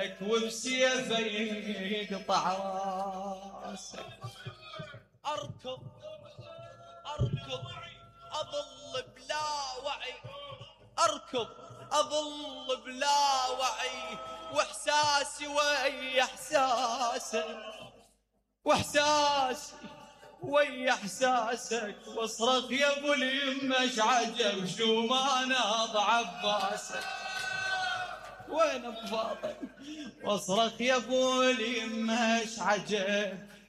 راسك وبسيفه يقطع راسك. أركض أظل بلا وعي، أركض أظل بلا وعي، وإحساسي ويا إحساسك، واحساسي ويا احساسك، واصرخ يا ابو اليمه ايش عجب شو ما ناض عباسك. وين ابو فاطم؟ واصرخ يا ابو اليمه ايش عجب